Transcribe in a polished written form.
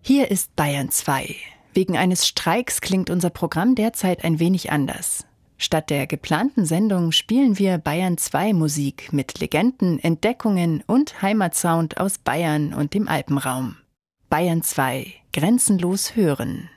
Hier ist Bayern 2. Wegen eines Streiks klingt unser Programm derzeit ein wenig anders. Statt der geplanten Sendung spielen wir Bayern 2 Musik mit Legenden, Entdeckungen und Heimatsound aus Bayern und dem Alpenraum. Bayern 2. Grenzenlos hören.